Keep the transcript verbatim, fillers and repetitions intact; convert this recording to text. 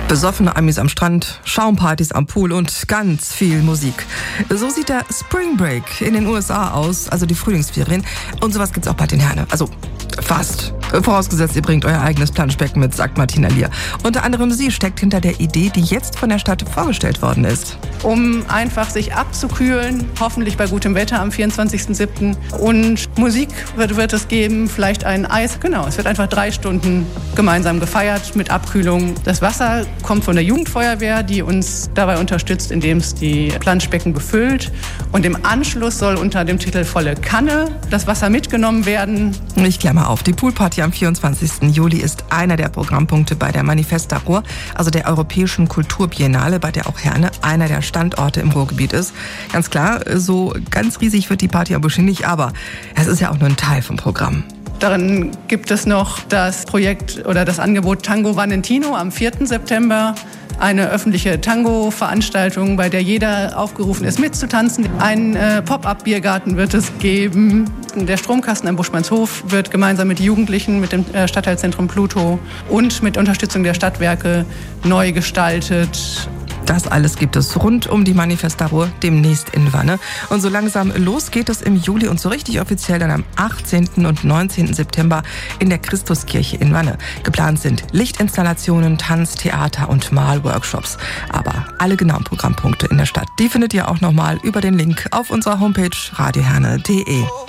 Besoffene Amis am Strand, Schaumpartys am Pool und ganz viel Musik. So sieht der Spring Break in den U S A aus, also die Frühlingsferien. Und sowas gibt's auch bei den Herne. Also fast. Vorausgesetzt, ihr bringt euer eigenes Planschbecken mit, sagt Martina Lier. Unter anderem sie steckt hinter der Idee, die jetzt von der Stadt vorgestellt worden ist. Um einfach sich abzukühlen, hoffentlich bei gutem Wetter am vierundzwanzigsten siebten Und Musik wird, wird es geben, vielleicht ein Eis. Genau, es wird einfach drei Stunden gemeinsam gefeiert mit Abkühlung. Das Wasser kommt von der Jugendfeuerwehr, die uns dabei unterstützt, indem es die Planschbecken befüllt. Und im Anschluss soll unter dem Titel Volle Kanne das Wasser mitgenommen werden. Ich klammer auf, die Poolparty am vierundzwanzigsten Juli ist einer der Programmpunkte bei der Manifesta Ruhr, also der Europäischen Kulturbiennale, bei der auch Herne einer der Standorte im Ruhrgebiet ist. Ganz klar, so ganz riesig wird die Party aber bestimmt nicht, aber es ist ja auch nur ein Teil vom Programm. Darin gibt es noch das Projekt oder das Angebot Tango Valentino am vierten September. Eine öffentliche Tango-Veranstaltung, bei der jeder aufgerufen ist, mitzutanzen. Ein äh, Pop-up-Biergarten wird es geben. Der Stromkasten am Buschmannshof wird gemeinsam mit Jugendlichen, mit dem äh, Stadtteilzentrum Pluto und mit Unterstützung der Stadtwerke neu gestaltet. Das alles gibt es rund um die Manifesta Ruhr demnächst in Wanne. Und so langsam los geht es im Juli und so richtig offiziell dann am achtzehnten und neunzehnten September in der Christuskirche in Wanne. Geplant sind Lichtinstallationen, Tanz, Theater und Malworkshops. Aber alle genauen Programmpunkte in der Stadt, die findet ihr auch nochmal über den Link auf unserer Homepage radioherne punkt de.